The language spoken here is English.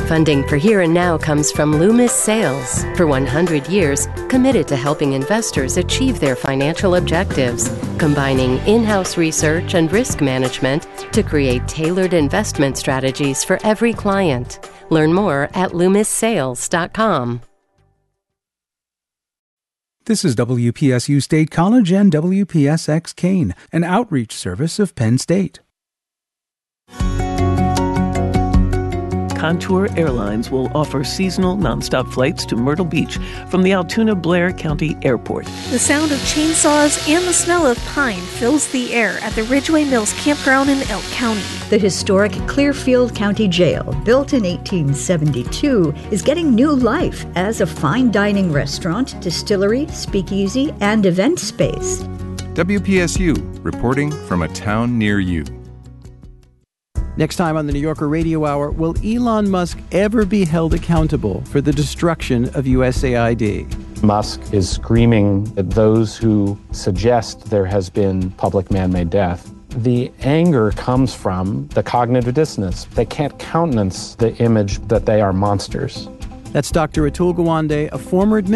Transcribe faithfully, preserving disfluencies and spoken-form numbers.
Funding for Here and Now comes from Loomis Sales. For one hundred years, committed to helping investors achieve their financial objectives, combining in-house research and risk management to create tailored investment strategies for every client. Learn more at loomis sales dot com. This is W P S U State College and W P S X Kane, an outreach service of Penn State. Contour Airlines will offer seasonal nonstop flights to Myrtle Beach from the Altoona Blair County Airport. The sound of chainsaws and the smell of pine fills the air at the Ridgeway Mills Campground in Elk County. The historic Clearfield County Jail, built in eighteen seventy-two, is getting new life as a fine dining restaurant, distillery, speakeasy, and event space. W P S U, reporting from a town near you. Next time on the New Yorker Radio Hour, will Elon Musk ever be held accountable for the destruction of U S A I D? Musk is screaming at those who suggest there has been public man-made death. The anger comes from the cognitive dissonance. They can't countenance the image that they are monsters. That's Doctor Atul Gawande, a former